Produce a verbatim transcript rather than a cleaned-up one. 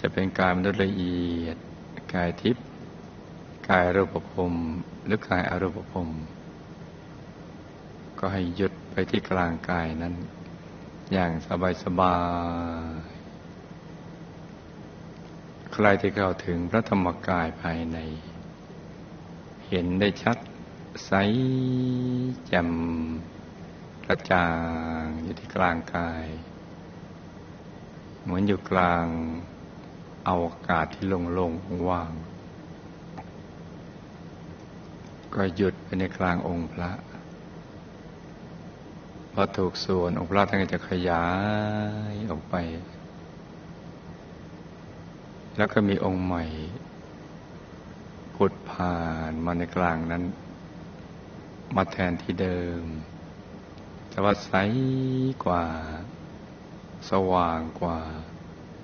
จะเป็นกายมนุษย์ละเอียดกายทิพย์กายรูปภพหรือกายอรูปภพก็ให้หยุดไปที่กลางกายนั้นอย่างสบายๆใครที่เข้าถึงพระธรรมกายภายในเห็นได้ชัดใสแจ่มกระจ่างอยู่ที่กลางกายเหมือนอยู่กลางอวกาศที่โล่งๆว่างก็หยุดไปในกลางองค์พระพอถูกส่วนองค์พระท่านก็จะขยายออกไปแล้วก็มีองค์ใหม่ผุดผ่านมาในกลางนั้นมาแทนที่เดิมแต่ว่าใสกว่าสว่างกว่า